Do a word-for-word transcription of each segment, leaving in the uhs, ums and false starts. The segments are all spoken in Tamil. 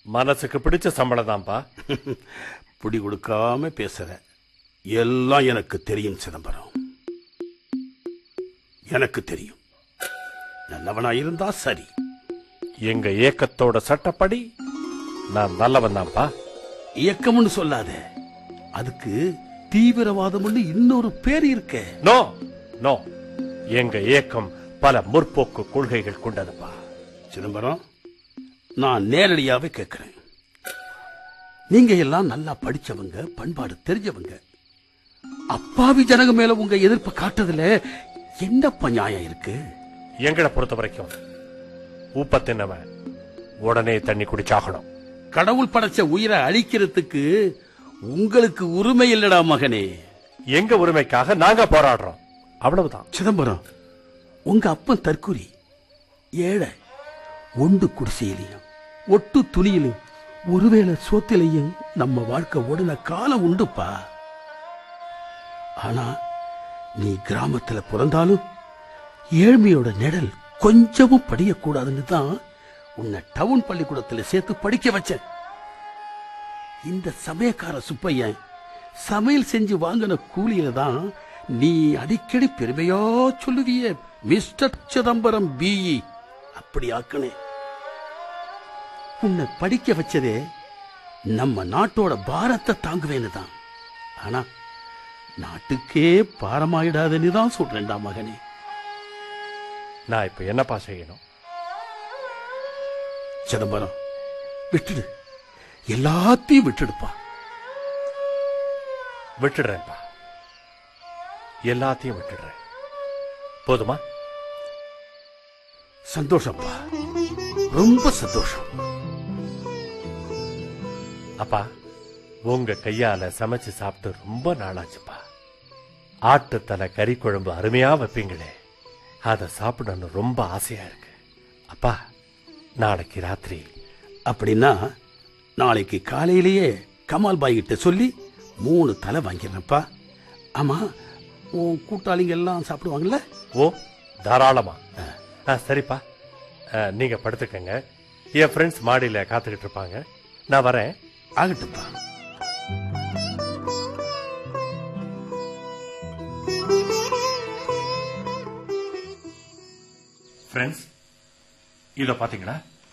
மனசுக்கு பிடிச்ச சம்பளம் தான்ப்பா. புடி கொடுக்காம பேசுற. எல்லாம் எனக்கு தெரியும் சிதம்பரம், எனக்கு தெரியும். நல்லவனா இருந்தா சரி. எங்க இயக்கத்தோட சட்டப்படி நான் நல்லவன் தான்ப்பா. இயக்கம்னு சொல்லாத, அதுக்கு தீவிரவாதம்னு இன்னொரு பேர் இருக்க. நோ நோ, எங்க இயக்கம் பல முற்போக்கு கொள்கைகள் கொண்டதுப்பா. சிதம்பரம், நான் நேரடியாவே கேட்கிறேன். நீங்க எல்லாம் நல்லா படிச்சவங்க, பண்பாடு தெரிஞ்சவங்க. அப்பாவி ஜனங்க மேல உங்க எதிர்ப்பு காட்டுறதுல என்னப்பா நியாயம் இருக்கு? எங்களை பொறுத்த வரைக்கும் உப்ப தின்னவன் உடனே தண்ணி குடிச்சாகணும். கடவுள் படைச்ச உயிரை அழிக்கிறதுக்கு உங்களுக்கு உரிமை இல்லடா மகனே. எங்க உரிமைக்காக நாங்க போராடுறோம், அவ்வளவுதான். சிதம்பரம், உங்க அப்பன் தற்குறி, ஏழை, ஒண்டு குடிசையிலையும் ஒட்டு துணியிலும் ஒருவேளை சோத்திலையும் நம்ம வாழ்க்கை உடனே காலம் உண்டுப்பா. ஆனா நீ கிராமத்துல பிறந்தாலும் ஏழ்மையோட நிழல் கொஞ்சமும் படியக்கூடாதுன்னு தான் உன்னை டவுன் பள்ளிக்கூடத்துல சேர்த்து படிக்க வச்சேன். இந்த சமயக்கார சுப்பையன் சமையல் செஞ்சு வாங்கின கூலியில தான் நீ அடிக்கடி பெருமையா சொல்லுவிய மிஸ்டர் சிதம்பரம் பிஇ அப்படி ஆக்கனே. உன்னை படிக்க வச்சதே நம்ம நாட்டோட பாரத்தை தாங்குவேன்னு தான். ஆனா நாட்டுக்கே பாரமாயிடாதுன்னு தான் சொல்றேன்டா மகனே. நான் இப்ப என்னப்பா செய்யணும்? சிதம்பரம், விட்டுடு, எல்லாத்தையும் விட்டுடுப்பா. விட்டுடுறேன்ப்பா, எல்லாத்தையும் விட்டுடுறேன். போதுமா? சந்தோஷம்ப்பா, ரொம்ப சந்தோஷம். அப்பா, உங்க கையால சமைச்சு சாப்பிட்டு ரொம்ப நாளாச்சுப்பா. ஆட்டுத்தலை கறி குழம்பு அருமையா வைப்பீங்களே, அதை சாப்பிடணும் ரொம்ப ஆசையா இருக்கு. அப்பா, நாளைக்கு ராத்திரி. அப்படின்னா நாளைக்கு காலையிலேயே கமால் பாய் கிட்ட சொல்லி மூணு தலை வாங்கிடுறப்பா. ஆமா, உன் கூட்டாளிங்க எல்லாம் சாப்பிடுவாங்கல்ல? ஓ, தாராளமா. சரிப்பா, நீங்க படுத்துக்கங்க. என் ஃப்ரெண்ட்ஸ் மாடியில காத்துக்கிட்டு இருப்பாங்க, நான் வரேன். ஆகட்டும்ப்பா. ஃப்ரெண்ட்ஸ், இத பாத்தீங்களா?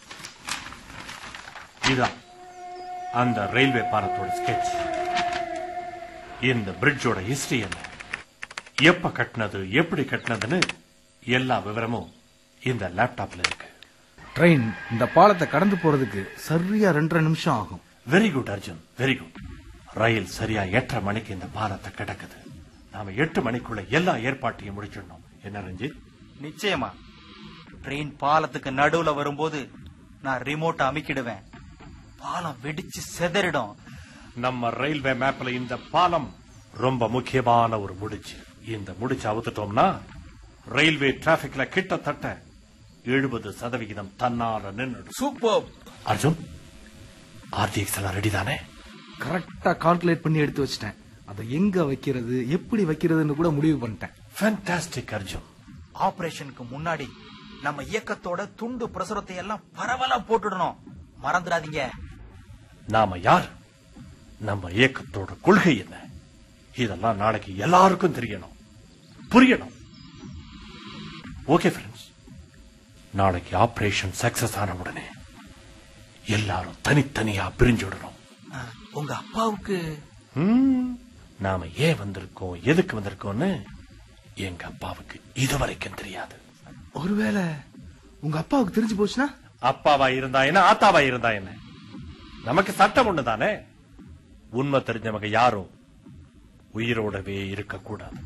இதான் அந்த ரயில்வே பாலத்தோட ஸ்கெட்ச். இந்த பிரிட்ஜோட ஹிஸ்டரி என்ன, எப்ப கட்டினது, எப்படி கட்டினதுன்னு எல்லா விவரமும் இந்த லேப்டாப்ல இருக்கு. ட்ரெயின் இந்த பாலத்தை கடந்து போறதுக்கு சரியா ரெண்டரை நிமிஷம் ஆகும். Very good Arjun, very good. ரயில் சரியா எட்டரை மணிக்கு இந்த பாலத்தை கிடக்குது. நாம எட்டு மணிக்குள்ள எல்லா ஏற்பாட்டையும் முடிச்சிடணும். என்ன ரஞ்சித்? நிச்சயமா. ட்ரெயின் பாலத்துக்கு நடுவுல வரும்போது நான் ரிமோட் அமைக்கிடுவேன். பாலம் வெடிச்சு செதறிடும். நம்ம ரயில்வே மேப்ல இந்த பாலம் ரொம்ப முக்கியமான ஒரு முடிச்சு. இந்த முடிச்சு அவுத்துட்டோம்னா ரயில்வே டிராபிக்ல கிட்டத்தட்ட எழுபது சதவிகிதம் தன்னால நின்று. சூப்பர் அர்ஜுன், ஆர்டிஎக்ஸ் எல்லாம் ரெடி தானே? கரெக்டா கால்குலேட் பண்ணி எடுத்து வச்சிட்டேன். அதை எங்க வைக்கிறது, எப்படி வைக்கிறதுன்னு கூட முடிவு பண்ணிட்டேன். ஃபேண்டாஸ்டிக் அர்ஜுன். ஆபரேஷனுக்கு முன்னாடி நம்ம இயக்கத்தோட துண்டு பிரசுரத்தை எல்லாம் பரவலா போட்டுடணும், மறந்துடாதீங்க. நாம யார், நம்ம இயக்கத்தோட கொள்கை என்ன, இதெல்லாம் நாளைக்கு எல்லாருக்கும் தெரியணும், புரியணும். ஓகே ஃப்ரெண்ட்ஸ், நாளைக்கு ஆபரேஷன் சக்சஸ் ஆன உடனே எல்லாரும் தனித்தனியா பிரிஞ்சுடணும். உங்க அப்பாவுக்கு நாம ஏன் வந்திருக்கோம், எதுக்கு வந்திருக்கோம்னு எங்க அப்பாவுக்கு இதுவரைக்கும் தெரியாது. ஒருவேளை உங்க அப்பாவுக்கு தெரிஞ்சு போச்சுன்னா? அப்பாவா இருந்தா என்ன, ஆத்தாவா இருந்தா என்ன, நமக்கு சட்டம் ஒண்ணுதானே. உண்மை தெரிஞ்சவங்க யாரும் உயிரோடவே இருக்க கூடாது.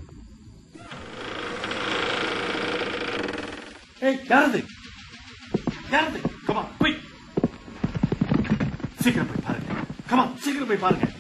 யாரது யாரது? கமா போய் சீக்கிரம் போய் பாருங்க. கமா சீக்கிரம் போய் பாருங்க.